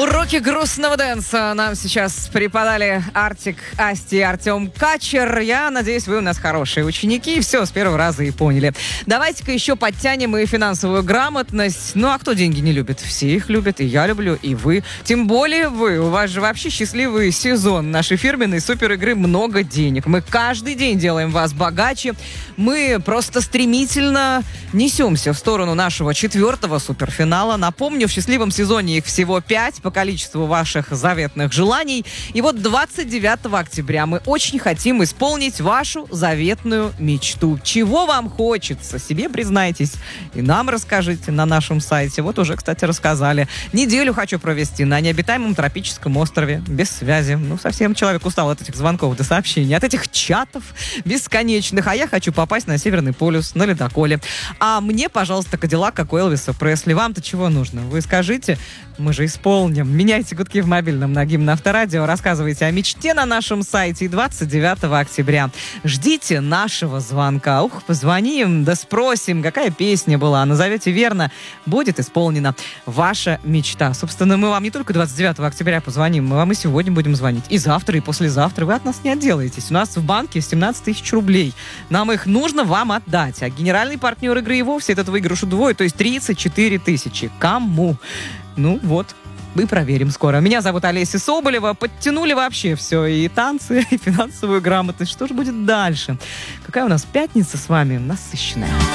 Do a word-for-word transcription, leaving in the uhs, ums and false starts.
Уроки грустного дэнса нам сейчас преподали Артик, Асти и Артем Качер. Я надеюсь, вы у нас хорошие ученики и все с первого раза и поняли. Давайте-ка еще подтянем и финансовую грамотность. Ну а кто деньги не любит? Все их любят, и я люблю, и вы. Тем более вы. У вас же вообще счастливый сезон нашей фирменной супер игры «Много денег». Мы каждый день делаем вас богаче. Мы просто стремительно несемся в сторону нашего четвертого суперфинала. Напомню, в счастливом сезоне их всего пять по количеству ваших заветных желаний. И вот двадцать девятого октября мы очень хотим исполнить вашу заветную мечту. Чего вам хочется? Себе признайтесь. И нам расскажите на нашем сайте. Вот уже, кстати, рассказали. Неделю хочу провести на необитаемом тропическом острове. Без связи. Ну, совсем человек устал от этих звонков до сообщений. От этих чатов бесконечных. А я хочу попасть на Северный полюс на ледоколе. А мне, пожалуйста, Кадиллак, как у Элвиса Пресли. Вам-то чего нужно? Вы скажите, мы же исполним. Меняйте гудки в мобильном на гимн Авторадио. Рассказывайте о мечте на нашем сайте. И двадцать девятого октября ждите нашего звонка. Ух, позвоним, да спросим, какая песня была. Назовете верно, будет исполнена ваша мечта. Собственно, мы вам не только двадцать девятого октября позвоним, мы вам и сегодня будем звонить. И завтра, и послезавтра. Вы от нас не отделаетесь. У нас в банке семнадцать тысяч рублей. Нам их нужно вам отдать. А генеральный партнер игры и вовсе этот выигрыш удвоит, то есть тридцать четыре тысячи. Кому? Ну вот, мы проверим скоро. Меня зовут Олеся Соболева. Подтянули вообще все. И танцы, и финансовую грамотность. Что же будет дальше? Какая у нас пятница с вами насыщенная.